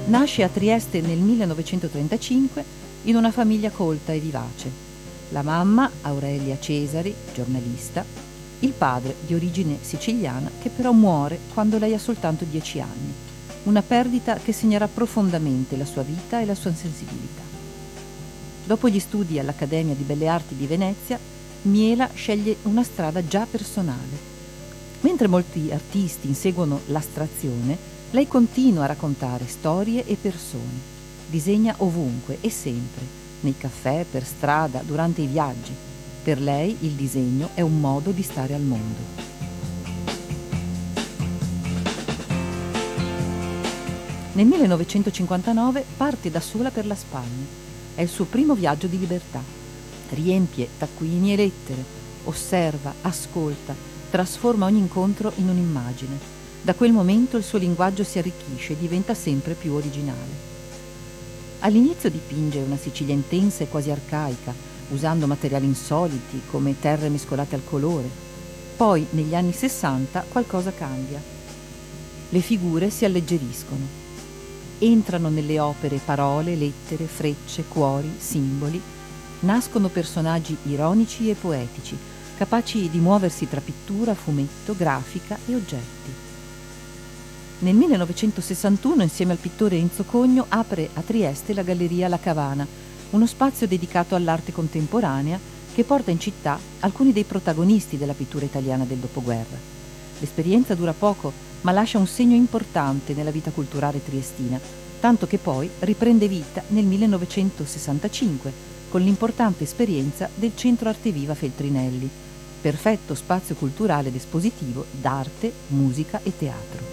Nasce a Trieste nel 1935 in una famiglia colta e vivace. La mamma, Aurelia Cesari, giornalista, il padre di origine siciliana che però muore quando lei ha soltanto 10 anni, una perdita che segnerà profondamente la sua vita e la sua sensibilità. Dopo gli studi all'Accademia di Belle Arti di Venezia, Miela sceglie una strada già personale. Mentre molti artisti inseguono l'astrazione, lei continua a raccontare storie e persone. Disegna ovunque e sempre, nei caffè, per strada, durante i viaggi. Per lei il disegno è un modo di stare al mondo. Nel 1959 parte da sola per la Spagna. È il suo primo viaggio di libertà. Riempie taccuini e lettere, osserva, ascolta, trasforma ogni incontro in un'immagine. Da quel momento il suo linguaggio si arricchisce e diventa sempre più originale. All'inizio dipinge una Sicilia intensa e quasi arcaica, usando materiali insoliti come terre mescolate al colore. Poi, negli anni 60, qualcosa cambia. Le figure si alleggeriscono. Entrano nelle opere parole, lettere, frecce, cuori, simboli. Nascono personaggi ironici e poetici, capaci di muoversi tra pittura, fumetto, grafica e oggetti. Nel 1961, insieme al pittore Enzo Cogno, apre a Trieste la Galleria La Cavana, uno spazio dedicato all'arte contemporanea che porta in città alcuni dei protagonisti della pittura italiana del dopoguerra. L'esperienza dura poco, ma lascia un segno importante nella vita culturale triestina, tanto che poi riprende vita nel 1965 con l'importante esperienza del Centro Arte Viva Feltrinelli, perfetto spazio culturale ed espositivo d'arte, musica e teatro.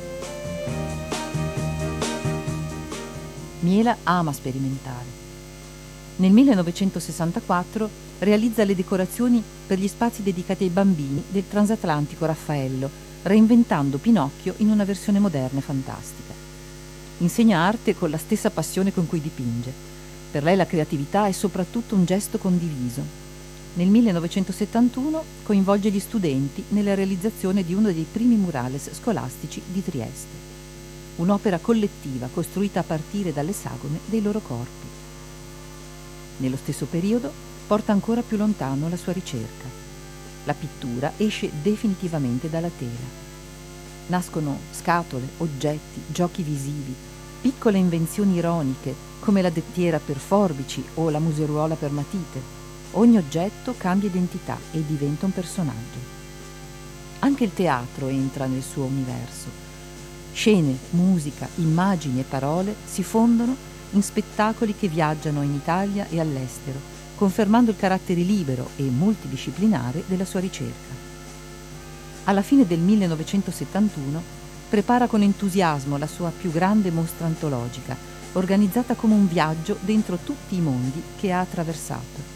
Miela ama sperimentare. Nel 1964 realizza le decorazioni per gli spazi dedicati ai bambini del Transatlantico Raffaello, reinventando Pinocchio in una versione moderna e fantastica. Insegna arte con la stessa passione con cui dipinge. Per lei la creatività è soprattutto un gesto condiviso. Nel 1971 coinvolge gli studenti nella realizzazione di uno dei primi murales scolastici di Trieste. Un'opera collettiva costruita a partire dalle sagome dei loro corpi. Nello stesso periodo porta ancora più lontano la sua ricerca. La pittura esce definitivamente dalla tela. Nascono scatole, oggetti, giochi visivi, piccole invenzioni ironiche come la dettiera per forbici o la museruola per matite. Ogni oggetto cambia identità e diventa un personaggio. Anche il teatro entra nel suo universo. Scene, musica, immagini e parole si fondono in spettacoli che viaggiano in Italia e all'estero, confermando il carattere libero e multidisciplinare della sua ricerca. Alla fine del 1971 prepara con entusiasmo la sua più grande mostra antologica, organizzata come un viaggio dentro tutti i mondi che ha attraversato.